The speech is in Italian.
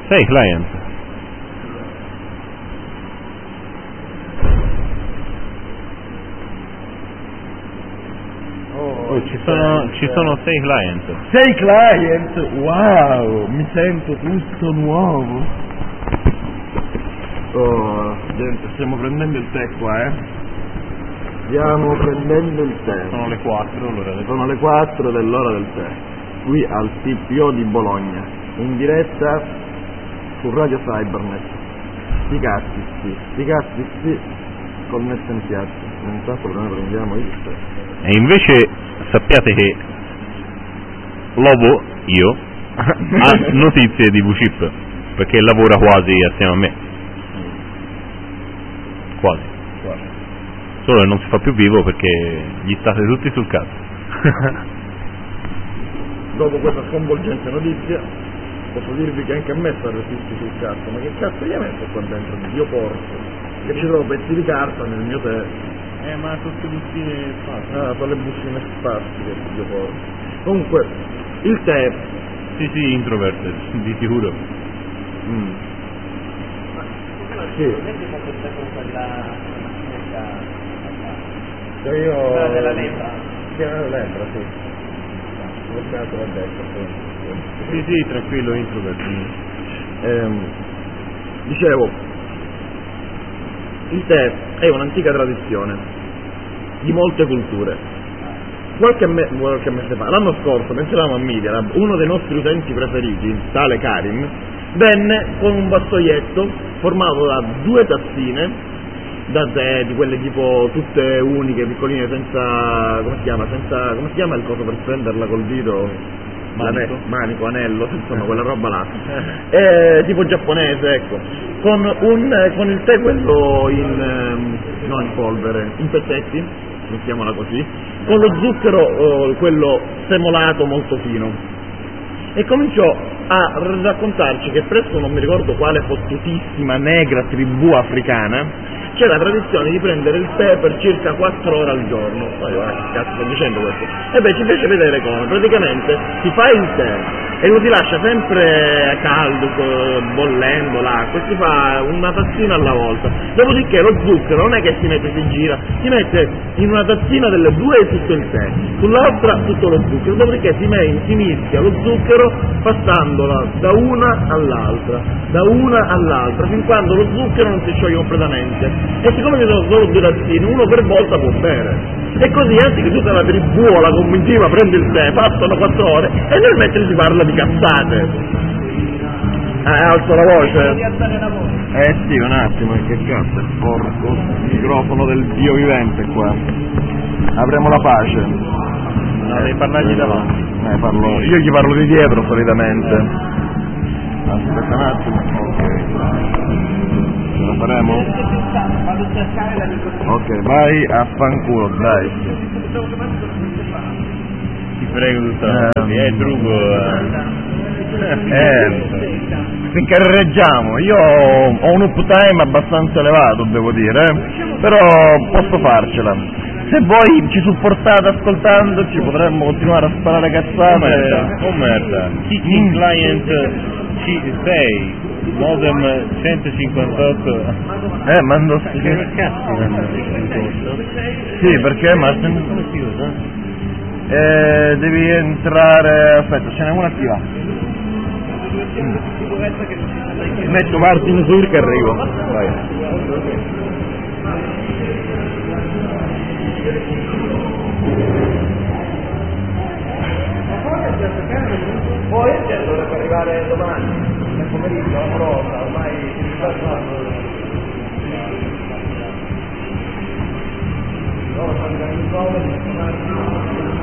6 client. Oh, ci sono 6 client. 6 client? Wow, mi sento tutto nuovo. Oh, gente, stiamo prendendo il tè qua, Stiamo prendendo il tè. Sono le 4 l'ora del tè. Sono le 4 dell'ora del tè. Qui al TPO di Bologna, in diretta su Radio Cybernet. Sti cazzi, connesse in piazza. Intanto noi prendiamo il tè. E invece sappiate che Lobo, io, ha notizie di V-Chip, perché lavora quasi assieme a me. Quasi. Solo che non si fa più vivo perché gli state tutti sul cazzo. Dopo questa sconvolgente notizia posso dirvi che anche a me stanno tutti sul cazzo. Ma che cazzo gli hai messo qua dentro? Dio porco, che ci trovo pezzi di carta nel mio tè. Ma sono queste bustine spastiche. Ah, sono le bustine spastiche, Dio porco. Comunque, il tè. Sì, introverted, di sicuro. Sì. Io... della lepra. Sì, della lepra, sì. L'ho beato a destra, Sì, tranquillo, introverted. Dicevo, il tè è un'antica tradizione di molte culture. Qualche mese fa, l'anno scorso, pensavamo a Media, uno dei nostri utenti preferiti, tale Karim, venne con un vassoietto formato da 2 tazzine da tè, di quelle tipo tutte uniche, piccoline, senza, come si chiama il coso per prenderla col dito? Manico, anello, insomma quella roba là, tipo giapponese, ecco, con il tè quello non in polvere, in pezzetti, mettiamola così, con lo zucchero quello semolato molto fino, e cominciò a raccontarci che presso non mi ricordo quale fottutissima negra tribù africana c'è la tradizione di prendere il tè per circa 4 ore al giorno. Che cazzo sto dicendo questo? E beh, ci fece vedere come praticamente si fa il tè e lo si lascia sempre a caldo, bollendo l'acqua, e si fa una tazzina alla volta. Dopodiché lo zucchero non è che si mette, si gira, si mette in una tazzina delle 2 tutto il tè, sull'altra tutto lo zucchero, dopodiché si mischia lo zucchero passandola da una all'altra, fin quando lo zucchero non si scioglie completamente. E siccome ci sono solo 2 tazzine, uno per volta può bere. E così, anziché tutta la tribù o la comitiva prende il tè, passano 4 ore e nel mentre si parla di cazzate. Alzo la voce? Sì, un attimo, che cazzo è porco microfono del Dio vivente qua. Avremo la pace. No, devi parlargli davanti. Io gli parlo di dietro solitamente. Aspetta un attimo. Ok. Ce la faremo? Ok, vai a fanculo, dai. Ti prego tutta la truco. Finché reggiamo, io ho un uptime abbastanza elevato, devo dire, però posso farcela. Se voi ci supportate ascoltandoci potremmo continuare a sparare cazzate. Oh merda, Kicking Client C6, modem 158. Mando Che cazzo mando 158? Sì, perché Martin? Come si usa? Devi entrare, aspetta, ce n'è una attiva. Metto Martin sul che arrivo. Vai. Poi dovrebbe arrivare domani, nel pomeriggio, amorosa, ormai si sta facendo. Loro stanno organizzando